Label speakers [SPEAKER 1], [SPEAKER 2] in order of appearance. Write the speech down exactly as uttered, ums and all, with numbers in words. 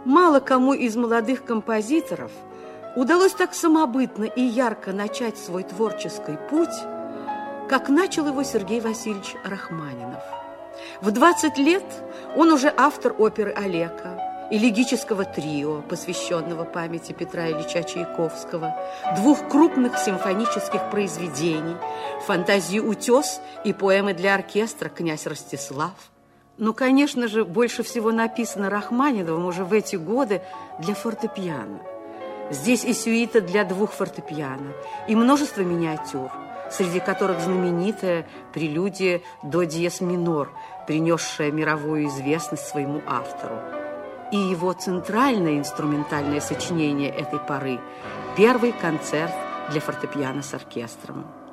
[SPEAKER 1] Мало кому из молодых композиторов удалось так самобытно и ярко начать свой творческий путь, как начал его Сергей Васильевич Рахманинов. В двадцать лет он уже автор оперы «Алеко», элегического трио, посвященного памяти Петра Ильича Чайковского, двух крупных симфонических произведений, фантазию «Утес» и поэмы для оркестра «Князь Ростислав». Ну, конечно же, больше всего написано Рахманиновым уже в эти годы для фортепиано. Здесь и сюита для двух фортепиано, и множество миниатюр, среди которых знаменитая прелюдия до диез минор, принесшая мировую известность своему автору. И его центральное инструментальное сочинение этой поры – первый концерт для фортепиано с оркестром.